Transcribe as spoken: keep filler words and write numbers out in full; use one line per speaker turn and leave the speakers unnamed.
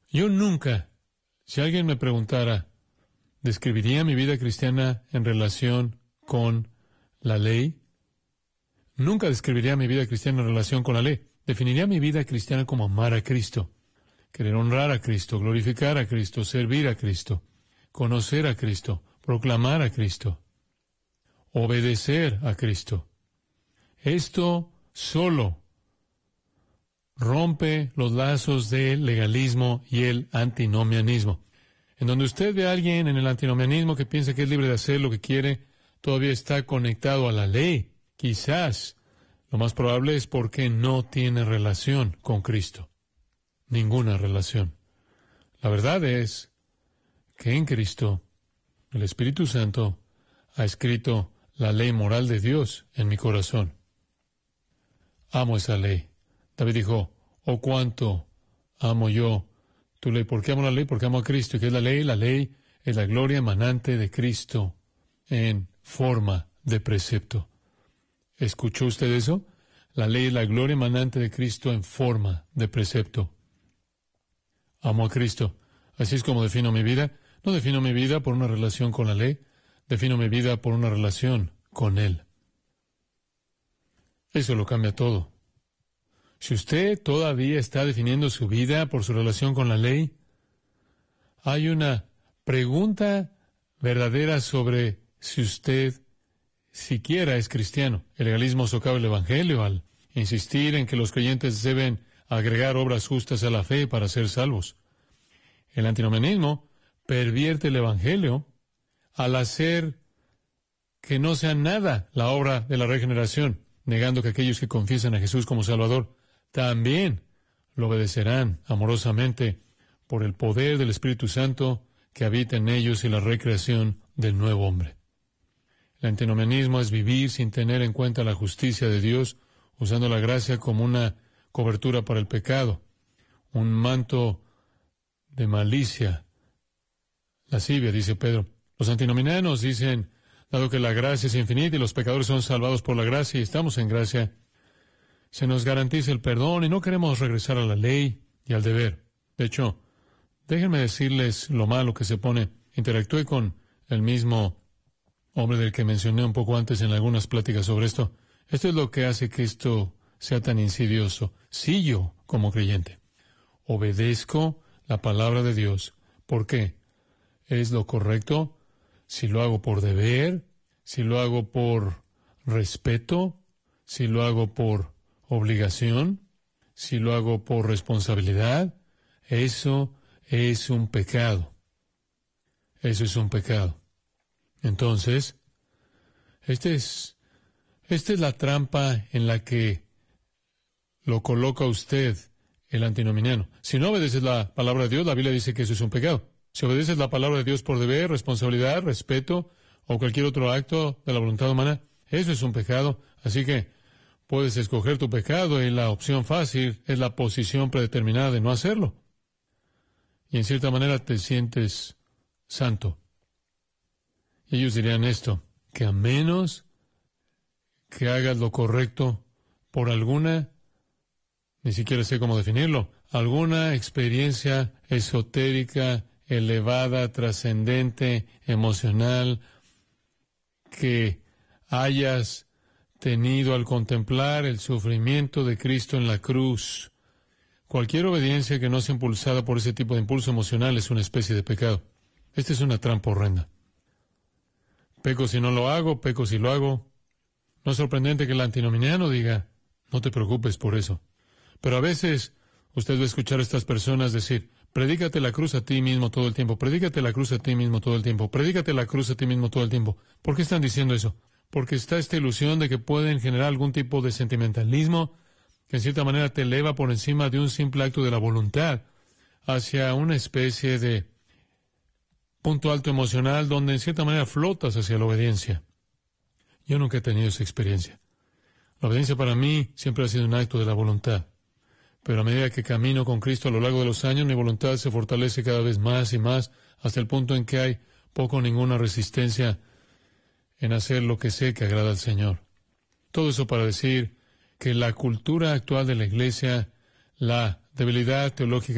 Yo nunca, si alguien me preguntara, ¿describiría mi vida cristiana en relación con la ley? Nunca describiría mi vida cristiana en relación con la ley. Definiría mi vida cristiana como amar a Cristo, querer honrar a Cristo, glorificar a Cristo, servir a Cristo, conocer a Cristo, proclamar a Cristo, obedecer a Cristo. Esto solo rompe los lazos del legalismo y el antinomianismo. En donde usted ve a alguien en el antinomianismo que piensa que es libre de hacer lo que quiere, todavía está conectado a la ley. Quizás, lo más probable es porque no tiene relación con Cristo. Ninguna relación. La verdad es que en Cristo, el Espíritu Santo ha escrito la ley moral de Dios en mi corazón. Amo esa ley. David dijo, oh, cuánto amo yo tu ley. ¿Por qué amo la ley? Porque amo a Cristo. ¿Y qué es la ley? La ley es la gloria emanante de Cristo en forma de precepto. ¿Escuchó usted eso? La ley es la gloria emanante de Cristo en forma de precepto. Amo a Cristo. Así es como defino mi vida. No defino mi vida por una relación con la ley. Defino mi vida por una relación con Él. Eso lo cambia todo. Si usted todavía está definiendo su vida por su relación con la ley, hay una pregunta verdadera sobre si usted siquiera es cristiano. El legalismo socava el Evangelio al insistir en que los creyentes deben agregar obras justas a la fe para ser salvos. El antinomianismo pervierte el Evangelio al hacer que no sea nada la obra de la regeneración, negando que aquellos que confiesan a Jesús como Salvador también lo obedecerán amorosamente por el poder del Espíritu Santo que habita en ellos y la recreación del nuevo hombre. El antinomianismo es vivir sin tener en cuenta la justicia de Dios, usando la gracia como una cobertura para el pecado, un manto de malicia, lascivia, dice Pedro. Los antinomianos dicen, dado que la gracia es infinita y los pecadores son salvados por la gracia y estamos en gracia, se nos garantiza el perdón y no queremos regresar a la ley y al deber. De hecho, déjenme decirles lo malo que se pone. Interactué con el mismo hombre del que mencioné un poco antes en algunas pláticas sobre esto. Esto es lo que hace que esto sea tan insidioso. Si yo, como creyente, obedezco la palabra de Dios, ¿por qué? ¿Es lo correcto? Si lo hago por deber, si lo hago por respeto, si lo hago por obligación, si lo hago por responsabilidad, eso es un pecado. Eso es un pecado. Entonces, este es, esta es la trampa en la que lo coloca usted el antinomiano. Si no obedeces la palabra de Dios, la Biblia dice que eso es un pecado. Si obedeces la palabra de Dios por deber, responsabilidad, respeto o cualquier otro acto de la voluntad humana, eso es un pecado. Así que puedes escoger tu pecado y la opción fácil es la posición predeterminada de no hacerlo. Y en cierta manera te sientes santo. Y ellos dirían esto, que a menos que hagas lo correcto por alguna, ni siquiera sé cómo definirlo, alguna experiencia esotérica, elevada, trascendente, emocional, que hayas tenido al contemplar el sufrimiento de Cristo en la cruz. Cualquier obediencia que no sea impulsada por ese tipo de impulso emocional es una especie de pecado. Esta es una trampa horrenda. Peco si no lo hago, peco si lo hago. No es sorprendente que el antinomiano diga, no te preocupes por eso. Pero a veces usted va a escuchar a estas personas decir, predícate la cruz a ti mismo todo el tiempo, predícate la cruz a ti mismo todo el tiempo, predícate la cruz a ti mismo todo el tiempo. ¿Por qué están diciendo eso? Porque está esta ilusión de que pueden generar algún tipo de sentimentalismo que en cierta manera te eleva por encima de un simple acto de la voluntad hacia una especie de punto alto emocional donde en cierta manera flotas hacia la obediencia. Yo nunca he tenido esa experiencia. La obediencia para mí siempre ha sido un acto de la voluntad. Pero a medida que camino con Cristo a lo largo de los años, mi voluntad se fortalece cada vez más y más hasta el punto en que hay poco o ninguna resistencia en hacer lo que sé que agrada al Señor. Todo eso para decir que la cultura actual de la Iglesia, la debilidad teológica